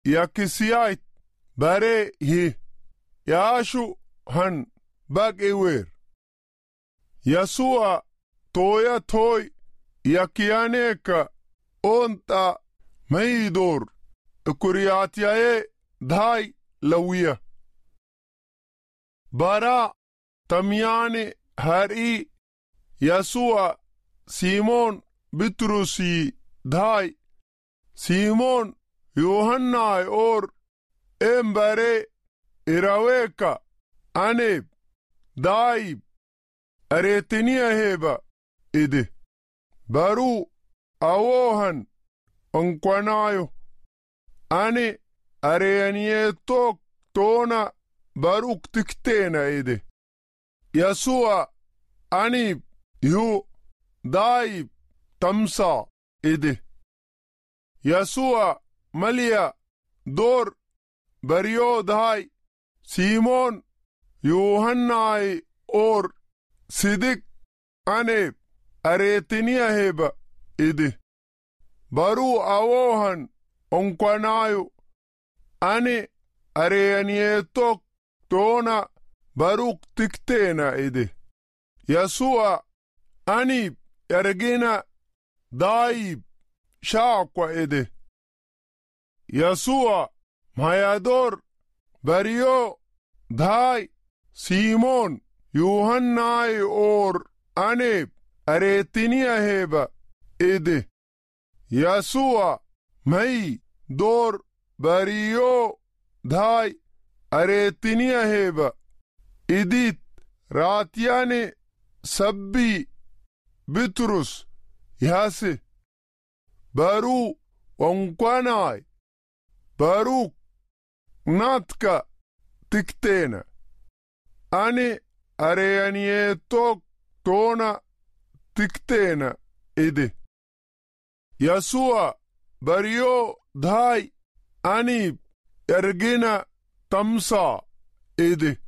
yakisiyait bare hi yaashu han bagewer Yasua toya toy yakianeka onta maidor kuriyatiae dhai lawiya bara tamyane hari Yasua Simon Bitrusi dhai Simon Yohannai or embare iraweka aneb daib aretiniya heba ide baru awohan onkwanayo ane areyaniye tok tona baruk tiktena ide Yasua anib yu daib tamsa ide Yasua malia dor bariyo dhai Simon Yohannai or sidik ane aretiniya heba ide baru awohan onkwanayo ane areyaniye tok tona baruk tiktena ide Yasua anib ergina daib shaqwa ide Yasua mayador bariyo dhai Simon Yohannai or aneb aretiniya heba ide Yasua mai dor bariyo dhai aretiniya heba idit ratiyane sabbi Bitrus yase baru onkwanai baruk natka tiktena ane areyaniye tok tona tiktena ide Yasua bariyo dhai anib ergina tamsa ide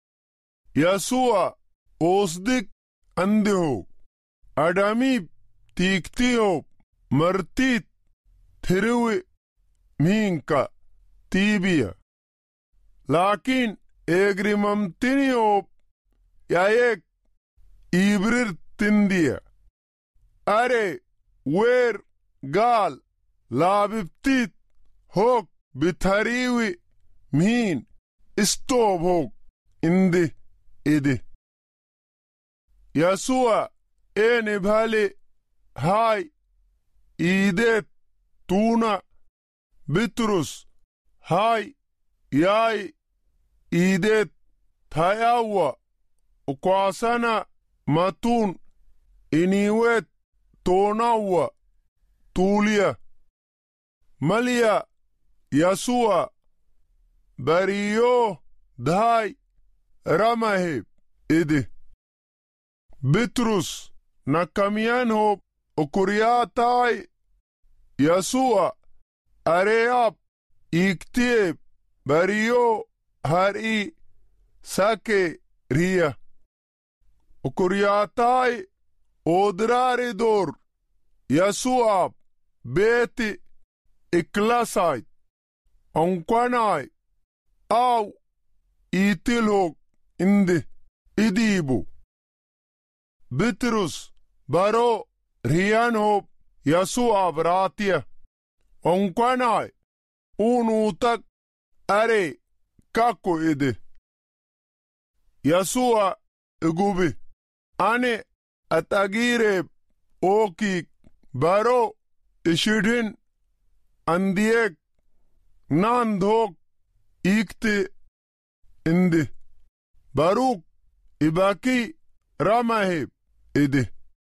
Yasua osdik andeho adamib tiktiyo martit thiriwe minka tibiya lakin egrimamtiniyo yayek ibrir tindiya are wer gal labibtit hok bithariwi min istob hok indi ide Yasua ene bhale hai idet tuna Bitrus hai yai idet thayawa ukwasana matun iniwet tonawa tulia malia Yasua bariyo dhai ramaheb ide Bitrus nakamian hop ukuriyatai Yasua areap iktieb bariyo hari sake riya ukuriyatai odrare dor Yasua beti iklasait onkwanai au itilhok indi idibu Bitrus baro riyan hop Yasua vratiya onkwanai unutak are kako ide Yasua gubi ane atagire okik baro ishidin andiyek nandhok ikti indi baruk ibaki ramaheb ide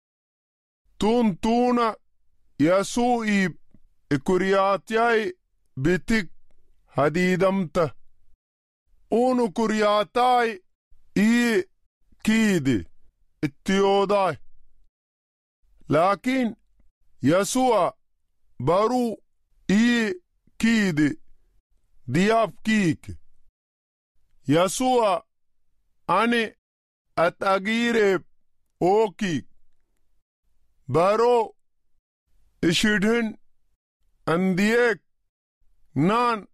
tuna Yasuib ikuriyatiyai bitik hadidamta unu kuriyatai iyi kidi ittiyodai lakin Yasua baru iyi kidi diyap kik Yasua ane atagire okik baro ishidhin andiyek nan